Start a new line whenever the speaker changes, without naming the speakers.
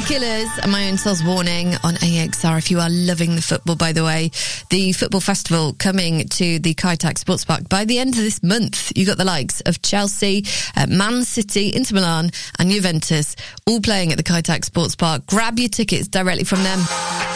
Killers and My Own Soul's Warning on AXR. If you are loving the football, by the way, the football festival coming to the Kai Tak Sports Park by the end of this month. You got the likes of Chelsea, Man City, Inter Milan and Juventus all playing at the Kai Tak Sports Park. Grab your tickets directly from them.